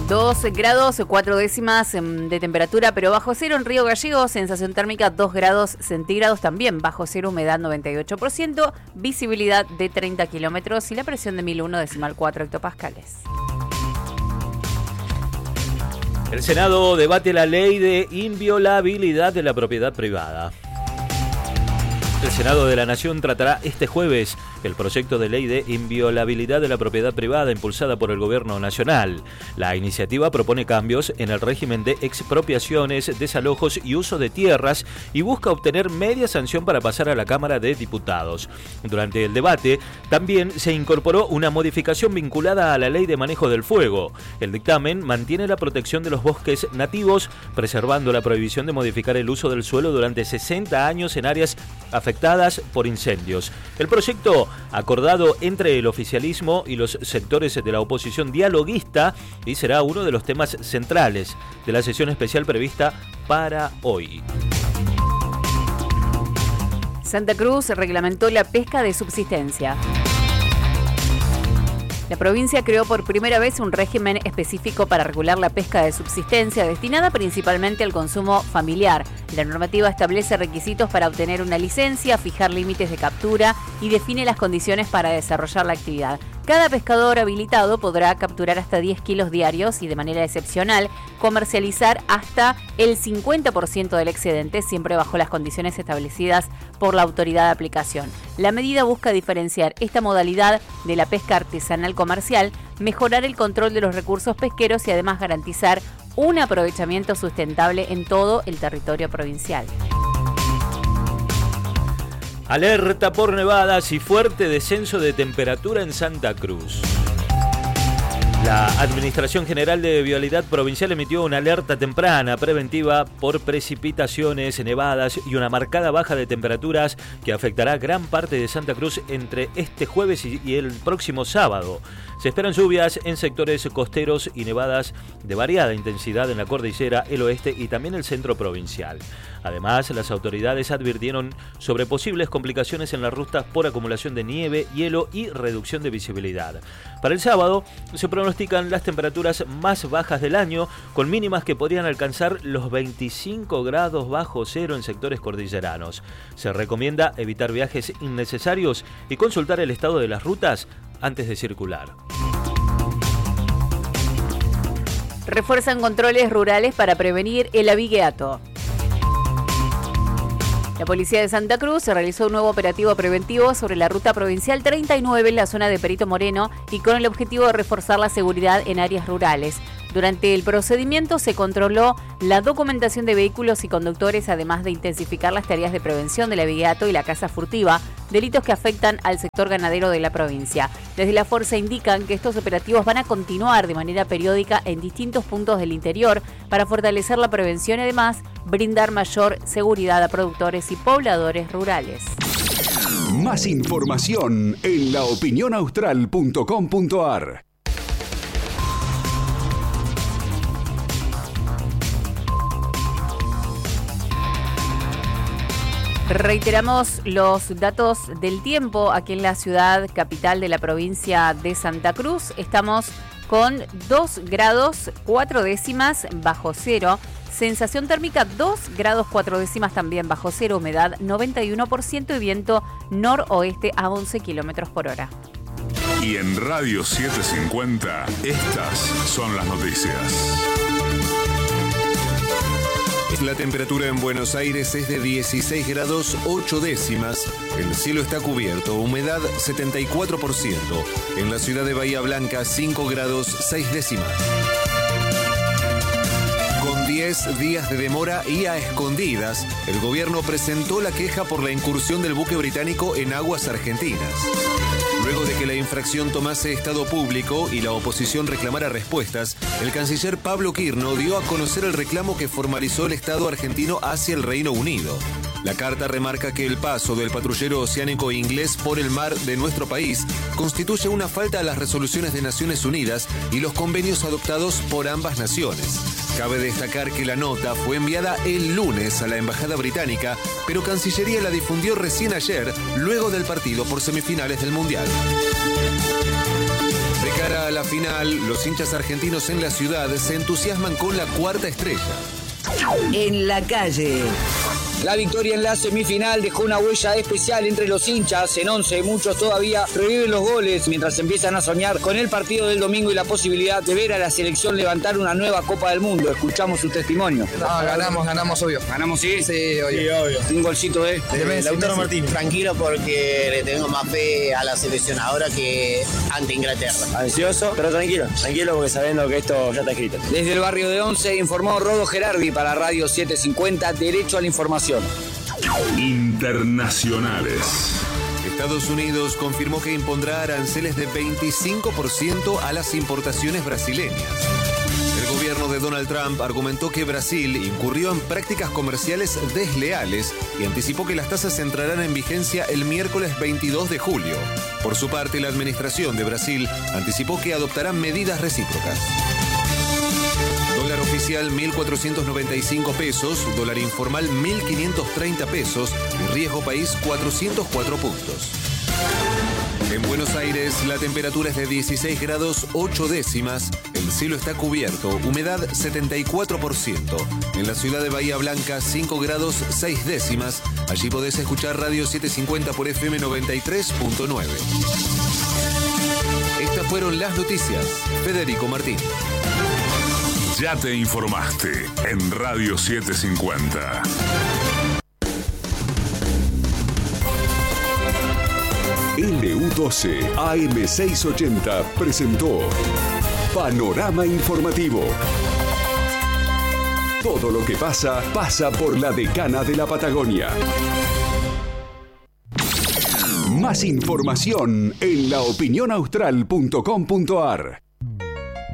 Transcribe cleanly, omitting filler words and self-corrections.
2 grados 4 décimas de temperatura, pero bajo cero en Río Gallegos, sensación térmica 2 grados centígrados, también bajo cero, humedad 98%, visibilidad de 30 kilómetros y la presión de 1001,4 hectopascales. El Senado debate la ley de inviolabilidad de la propiedad privada. El Senado de la Nación tratará este jueves el proyecto de ley de inviolabilidad de la propiedad privada impulsada por el Gobierno Nacional. La iniciativa propone cambios en el régimen de expropiaciones, desalojos y uso de tierras y busca obtener media sanción para pasar a la Cámara de Diputados. Durante el debate también se incorporó una modificación vinculada a la Ley de Manejo del Fuego. El dictamen mantiene la protección de los bosques nativos, preservando la prohibición de modificar el uso del suelo durante 60 años en áreas afectadas por incendios. El proyecto, acordado entre el oficialismo y los sectores de la oposición dialoguista, y será uno de los temas centrales de la sesión especial prevista para hoy. Santa Cruz reglamentó la pesca de subsistencia. La provincia creó por primera vez un régimen específico para regular la pesca de subsistencia destinada principalmente al consumo familiar. La normativa establece requisitos para obtener una licencia, fijar límites de captura y define las condiciones para desarrollar la actividad. Cada pescador habilitado podrá capturar hasta 10 kilos diarios y de manera excepcional comercializar hasta el 50% del excedente, siempre bajo las condiciones establecidas por la autoridad de aplicación. La medida busca diferenciar esta modalidad de la pesca artesanal comercial, mejorar el control de los recursos pesqueros y además garantizar un aprovechamiento sustentable en todo el territorio provincial. Alerta por nevadas y fuerte descenso de temperatura en Santa Cruz. La Administración General de Vialidad Provincial emitió una alerta temprana preventiva por precipitaciones, nevadas y una marcada baja de temperaturas que afectará gran parte de Santa Cruz entre este jueves y el próximo sábado. Se esperan lluvias en sectores costeros y nevadas de variada intensidad en la cordillera, el oeste y también el centro provincial. Además, las autoridades advirtieron sobre posibles complicaciones en las rutas por acumulación de nieve, hielo y reducción de visibilidad. Para el sábado se pronostican las temperaturas más bajas del año, con mínimas que podrían alcanzar los 25 grados bajo cero en sectores cordilleranos. Se recomienda evitar viajes innecesarios y consultar el estado de las rutas antes de circular. Refuerzan controles rurales para prevenir el abigeato. La policía de Santa Cruz realizó un nuevo operativo preventivo sobre la ruta provincial 39 en la zona de Perito Moreno y con el objetivo de reforzar la seguridad en áreas rurales. Durante el procedimiento se controló la documentación de vehículos y conductores, además de intensificar las tareas de prevención del abigeato y la caza furtiva, delitos que afectan al sector ganadero de la provincia. Desde la fuerza indican que estos operativos van a continuar de manera periódica en distintos puntos del interior para fortalecer la prevención y además brindar mayor seguridad a productores y pobladores rurales. Más información en laopinionaustral.com.ar. Reiteramos los datos del tiempo aquí en la ciudad capital de la provincia de Santa Cruz. Estamos con 2 grados 4 décimas bajo cero. Sensación térmica 2 grados 4 décimas también bajo cero. Humedad 91% y viento noroeste a 11 kilómetros por hora. Y en Radio 750, estas son las noticias. La temperatura en Buenos Aires es de 16 grados 8 décimas. El cielo está cubierto, humedad 74%. En la ciudad de Bahía Blanca, 5 grados 6 décimas. Con 10 días de demora y a escondidas, el gobierno presentó la queja por la incursión del buque británico en aguas argentinas. Luego de que la infracción tomase estado público y la oposición reclamara respuestas, el canciller Pablo Quirno dio a conocer el reclamo que formalizó el Estado argentino hacia el Reino Unido. La carta remarca que el paso del patrullero oceánico inglés por el mar de nuestro país constituye una falta a las resoluciones de Naciones Unidas y los convenios adoptados por ambas naciones. Cabe destacar que la nota fue enviada el lunes a la Embajada Británica, pero Cancillería la difundió recién ayer, luego del partido por semifinales del Mundial. cara a la final, los hinchas argentinos en la ciudad se entusiasman con la cuarta estrella. En la calle. La victoria en la semifinal dejó una huella especial entre los hinchas. En 11 muchos todavía reviven los goles mientras empiezan a soñar con el partido del domingo y la posibilidad de ver a la selección levantar una nueva Copa del Mundo. Escuchamos su testimonio. No, ganamos obvio. ¿Ganamos sí? Sí, obvio. Sí, obvio. Un golcito de Lautaro Martínez. Tranquilo porque le tengo más fe a la selección ahora que ante Inglaterra. Ansioso, pero tranquilo porque sabiendo que esto ya está escrito. Desde el barrio de 11 informó Rodo Gerardi para Radio 750, Derecho a la Información. Internacionales. Estados Unidos confirmó que impondrá aranceles de 25% a las importaciones brasileñas. El gobierno de Donald Trump argumentó que Brasil incurrió en prácticas comerciales desleales y anticipó que las tasas entrarán en vigencia el miércoles 22 de julio. Por su parte, la administración de Brasil anticipó que adoptarán medidas recíprocas. Dólar oficial 1.495 pesos, dólar informal 1.530 pesos y riesgo país 404 puntos. En Buenos Aires la temperatura es de 16 grados 8 décimas, el cielo está cubierto, humedad 74%. En la ciudad de Bahía Blanca 5 grados 6 décimas, allí podés escuchar Radio 750 por FM 93.9. Estas fueron las noticias. Federico Martín. Ya te informaste en Radio 750. LU12 AM680 presentó Panorama Informativo. Todo lo que pasa por la Decana de la Patagonia. Más información en laopinionaustral.com.ar.